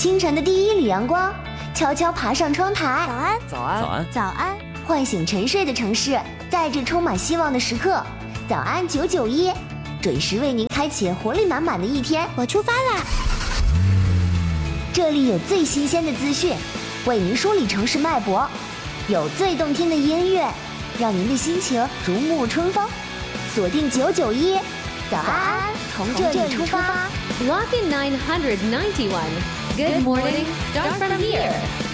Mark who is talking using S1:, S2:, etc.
S1: 清晨的第一缕阳光悄悄爬上窗台，
S2: 早安，
S3: 早安，早安，
S2: 早安！
S1: 唤醒沉睡的城市，在这充满希望的时刻，早安991，准时为您开启活力满满的一天。
S2: 我出发啦！
S1: 这里有最新鲜的资讯，为您梳理城市脉搏，有最动听的音乐，让您的心情如沐春风。锁定991，早安，从这里出发。
S4: Lock in 991. Good morning. Start from here.